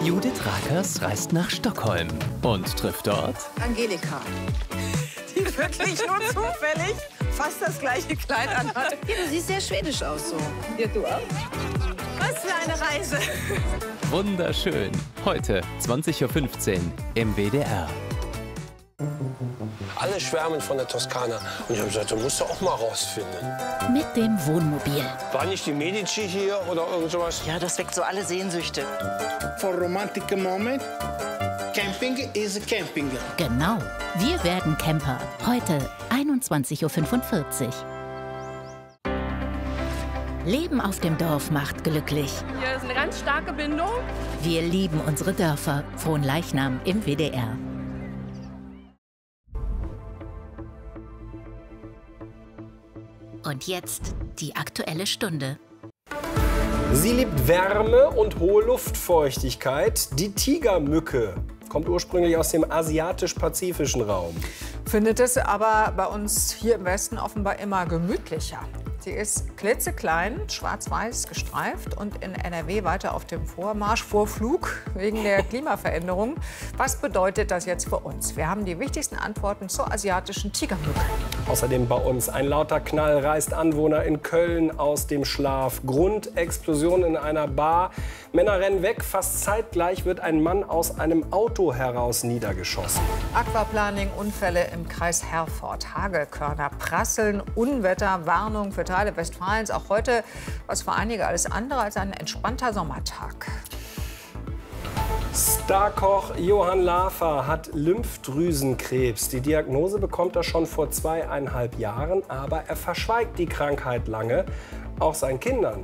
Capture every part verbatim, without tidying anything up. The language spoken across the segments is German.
Judith Rakers reist nach Stockholm und trifft dort Angelika, die wirklich nur zufällig fast das gleiche Kleid anhat. Ja, du siehst sehr schwedisch aus so. Ja, du auch. Was für eine Reise. Wunderschön. Heute zwanzig Uhr fünfzehn im W D R. Alle schwärmen von der Toskana. Und ich habe gesagt, du musst du auch mal rausfinden. Mit dem Wohnmobil. War nicht die Medici hier oder irgend sowas? Ja, das weckt so alle Sehnsüchte. For romantic moment, camping is camping. Genau. Wir werden Camper. Heute einundzwanzig Uhr fünfundvierzig. Leben auf dem Dorf macht glücklich. Hier ist eine ganz starke Bindung. Wir lieben unsere Dörfer. Fronleichnam im W D R. Und jetzt die Aktuelle Stunde. Sie liebt Wärme und hohe Luftfeuchtigkeit. Die Tigermücke kommt ursprünglich aus dem asiatisch-pazifischen Raum. Findet es aber bei uns hier im Westen offenbar immer gemütlicher. Sie ist klitzeklein, schwarz-weiß gestreift und in N R W weiter auf dem Vormarsch, Vorflug wegen der Klimaveränderung. Was bedeutet das jetzt für uns? Wir haben die wichtigsten Antworten zur asiatischen Tigermücke. Außerdem bei uns ein lauter Knall reißt Anwohner in Köln aus dem Schlaf. Grundexplosion in einer Bar. Männer rennen weg. Fast zeitgleich wird ein Mann aus einem Auto heraus niedergeschossen. Aquaplaning, Unfälle im Kreis Herford. Hagelkörner prasseln, Unwetter, Warnung für Teile Westfalens. Auch heute was für einige alles andere als ein entspannter Sommertag. Starkoch Johann Lafer hat Lymphdrüsenkrebs. Die Diagnose bekommt er schon vor zweieinhalb Jahren, aber er verschweigt die Krankheit lange, auch seinen Kindern.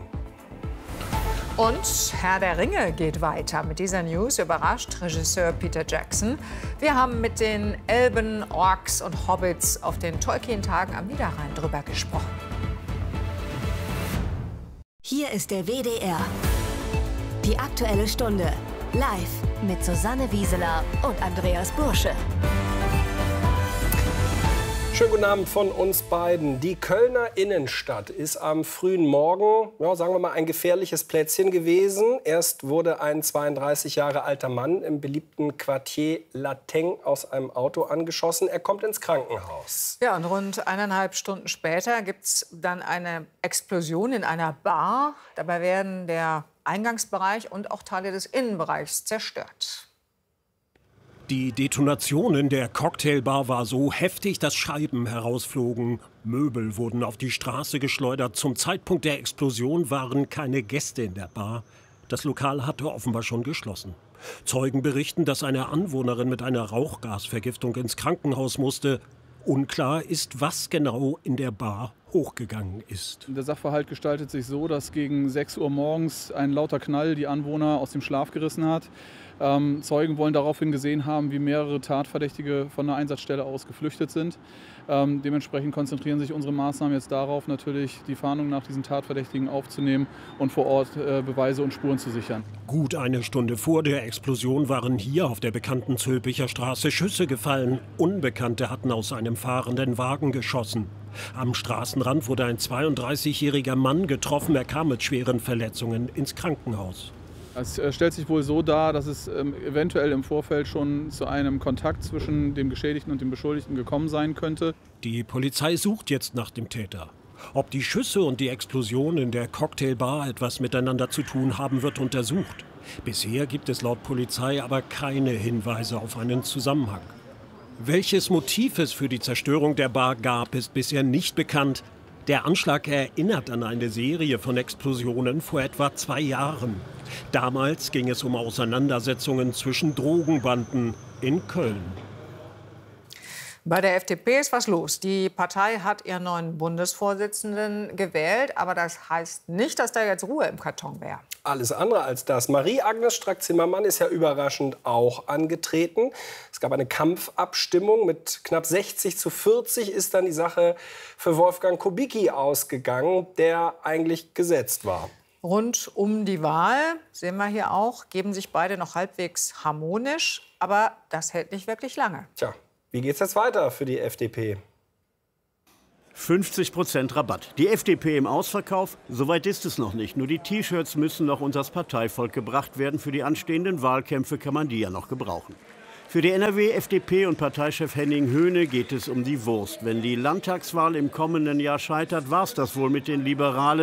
Und Herr der Ringe geht weiter. Mit dieser News überrascht Regisseur Peter Jackson. Wir haben mit den Elben, Orks und Hobbits auf den Tolkien-Tagen am Niederrhein drüber gesprochen. Hier ist der W D R. Die Aktuelle Stunde. Live mit Susanne Wieseler und Andreas Bursche. Schönen guten Abend von uns beiden. Die Kölner Innenstadt ist am frühen Morgen, ja, sagen wir mal, ein gefährliches Plätzchen gewesen. Erst wurde ein zweiunddreißig Jahre alter Mann im beliebten Quartier Lateng aus einem Auto angeschossen. Er kommt ins Krankenhaus. Ja, und rund eineinhalb Stunden später gibt es dann eine Explosion in einer Bar. Dabei werden der Eingangsbereich und auch Teile des Innenbereichs zerstört. Die Detonation in der Cocktailbar war so heftig, dass Scheiben herausflogen. Möbel wurden auf die Straße geschleudert. Zum Zeitpunkt der Explosion waren keine Gäste in der Bar. Das Lokal hatte offenbar schon geschlossen. Zeugen berichten, dass eine Anwohnerin mit einer Rauchgasvergiftung ins Krankenhaus musste. Unklar ist, was genau in der Bar hochgegangen ist. Der Sachverhalt gestaltet sich so, dass gegen sechs Uhr morgens ein lauter Knall die Anwohner aus dem Schlaf gerissen hat. Ähm, Zeugen wollen daraufhin gesehen haben, wie mehrere Tatverdächtige von der Einsatzstelle aus geflüchtet sind. Ähm, dementsprechend konzentrieren sich unsere Maßnahmen jetzt darauf, natürlich die Fahndung nach diesen Tatverdächtigen aufzunehmen und vor Ort äh, Beweise und Spuren zu sichern. Gut eine Stunde vor der Explosion waren hier auf der bekannten Zülpicher Straße Schüsse gefallen. Unbekannte hatten aus einem fahrenden Wagen geschossen. Am Straßenrand wurde ein zweiunddreißigjähriger Mann getroffen. Er kam mit schweren Verletzungen ins Krankenhaus. Es stellt sich wohl so dar, dass es ähm, eventuell im Vorfeld schon zu einem Kontakt zwischen dem Geschädigten und dem Beschuldigten gekommen sein könnte. Die Polizei sucht jetzt nach dem Täter. Ob die Schüsse und die Explosion in der Cocktailbar etwas miteinander zu tun haben, wird untersucht. Bisher gibt es laut Polizei aber keine Hinweise auf einen Zusammenhang. Welches Motiv es für die Zerstörung der Bar gab, ist bisher nicht bekannt. Der Anschlag erinnert an eine Serie von Explosionen vor etwa zwei Jahren. Damals ging es um Auseinandersetzungen zwischen Drogenbanden in Köln. Bei der F D P ist was los. Die Partei hat ihren neuen Bundesvorsitzenden gewählt. Aber das heißt nicht, dass da jetzt Ruhe im Karton wäre. Alles andere als das. Marie-Agnes Strack-Zimmermann ist ja überraschend auch angetreten. Es gab eine Kampfabstimmung. Mit knapp sechzig zu vierzig ist dann die Sache für Wolfgang Kubicki ausgegangen, der eigentlich gesetzt war. Rund um die Wahl, sehen wir hier auch, geben sich beide noch halbwegs harmonisch. Aber das hält nicht wirklich lange. Tja, wie geht's jetzt weiter für die F D P? fünfzig Prozent Rabatt. Die F D P im Ausverkauf? Soweit ist es noch nicht. Nur die T-Shirts müssen noch unters Parteivolk gebracht werden. Für die anstehenden Wahlkämpfe kann man die ja noch gebrauchen. Für die N R W, F D P und Parteichef Henning Höhne geht es um die Wurst. Wenn die Landtagswahl im kommenden Jahr scheitert, war's das wohl mit den Liberalen.